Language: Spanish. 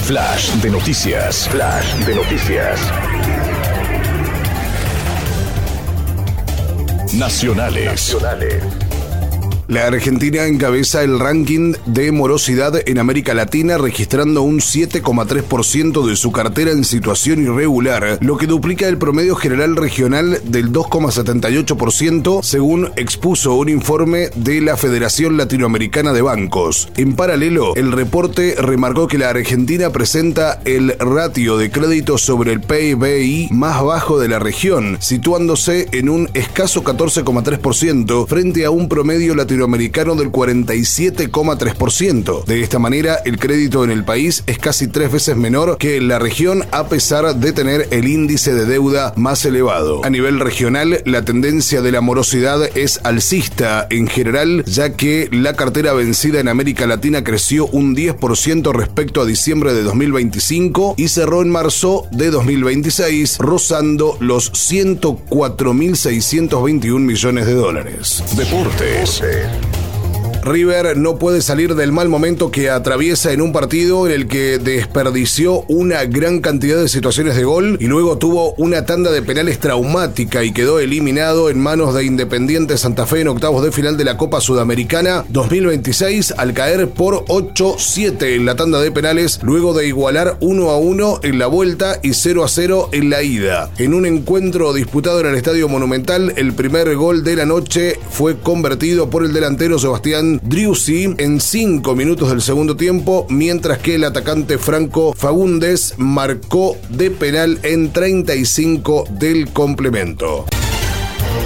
Flash de noticias. Flash de noticias. Nacionales. La Argentina encabeza el ranking de morosidad en América Latina, registrando un 7,3% de su cartera en situación irregular, lo que duplica el promedio general regional del 2,78%, según expuso un informe de la Federación Latinoamericana de Bancos. En paralelo, el reporte remarcó que la Argentina presenta el ratio de crédito sobre el PBI más bajo de la región, situándose en un escaso 14,3% frente a un promedio latinoamericano del 47,3%. De esta manera, el crédito en el país es casi 3 veces menor que en la región, a pesar de tener el índice de deuda más elevado. A nivel regional, la tendencia de la morosidad es alcista en general, ya que la cartera vencida en América Latina creció un 10% respecto a diciembre de 2025 y cerró en marzo de 2026, rozando los 104.621 millones de dólares. Deportes. River no puede salir del mal momento que atraviesa en un partido en el que desperdició una gran cantidad de situaciones de gol y luego tuvo una tanda de penales traumática y quedó eliminado en manos de Independiente Santa Fe en octavos de final de la Copa Sudamericana 2026 al caer por 8-7 en la tanda de penales, luego de igualar 1-1 en la vuelta y 0-0 en la ida. En un encuentro disputado en el Estadio Monumental, el primer gol de la noche fue convertido por el delantero Sebastián Driussi en 5 minutos del segundo tiempo, mientras que el atacante Franco Fagundes marcó de penal en 35 del complemento.